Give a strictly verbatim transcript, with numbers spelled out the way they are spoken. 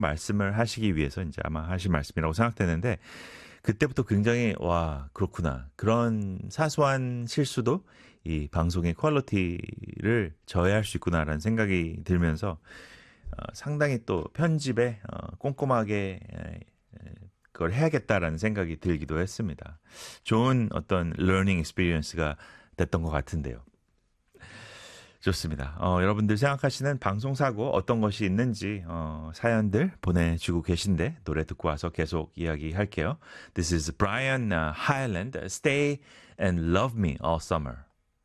말씀을 하시기 위해서 이제 아마 하신 말씀이라고 생각되는데 그때부터 굉장히 와 그렇구나 그런 사소한 실수도 이 방송의 퀄리티를 저해할 수 있구나라는 생각이 들면서 어, 상당히 또 편집에 어, 꼼꼼하게 에, 에, 그걸 해야겠다라는 생각이 들기도 했습니다. 좋은 어떤 러닝 익스피리언스가 됐던 것 같은데요. 좋습니다. 어, 여러분들 생각하시는 방송사고 어떤 것이 있는지 어, 사연들 보내주고 계신데 노래 듣고 와서 계속 이야기할게요. This is Brian uh, Highland, Stay and Love Me All Summer.